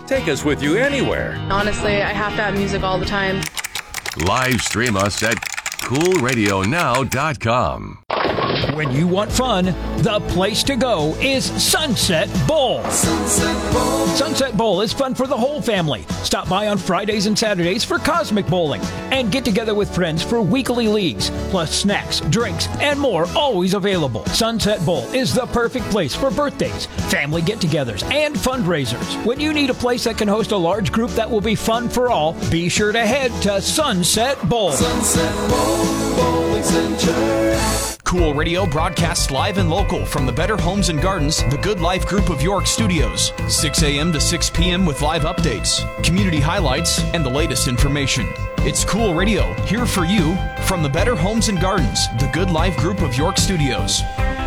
Take us with you anywhere. Honestly, I have to have music all the time. Live stream us at CoolRadioNow.com. When you want fun, the place to go is Sunset Bowl. Sunset Bowl. Sunset Bowl is fun for the whole family. Stop by on Fridays and Saturdays for cosmic bowling and get together with friends for weekly leagues, plus snacks, drinks, and more always available. Sunset Bowl is the perfect place for birthdays, family get-togethers, and fundraisers. When you need a place that can host a large group that will be fun for all, be sure to head to Sunset Bowl. Sunset Bowl, Bowling Center. Cool Radio broadcasts live and local from the Better Homes and Gardens, the Good Life Group of York studios. 6 a.m. to 6 p.m. with live updates, community highlights, and the latest information. It's Cool Radio, here for you from the Better Homes and Gardens, the Good Life Group of York studios.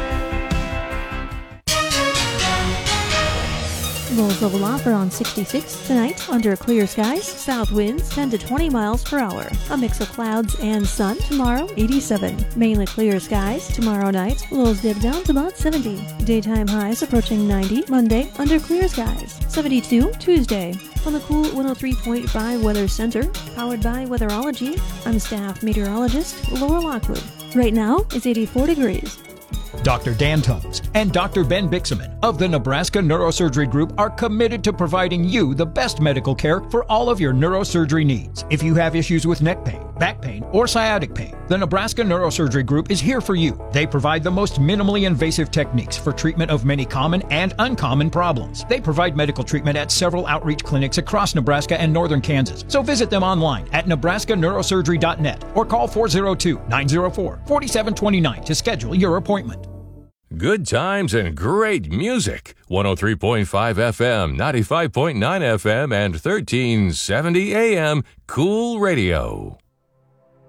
Lows level offer on 66 tonight under clear skies, south winds 10 to 20 miles per hour. A mix of clouds and sun tomorrow, 87. Mainly clear skies tomorrow night, lows dip down to about 70. Daytime highs approaching 90 Monday under clear skies, 72 Tuesday. On the Cool 103.5 Weather Center, powered by Weatherology, I'm staff meteorologist Laura Lockwood. Right now, it's 84 degrees. Dr. Dan Tomes and Dr. Ben Bixaman of the Nebraska Neurosurgery Group are committed to providing you the best medical care for all of your neurosurgery needs. If you have issues with neck pain, back pain, or sciatic pain, the Nebraska Neurosurgery Group is here for you. They provide the most minimally invasive techniques for treatment of many common and uncommon problems. They provide medical treatment at several outreach clinics across Nebraska and northern Kansas. So visit them online at nebraskaneurosurgery.net or call 402-904-4729 to schedule your appointment. Good times and great music. 103.5 FM, 95.9 FM, and 1370 AM. Cool Radio.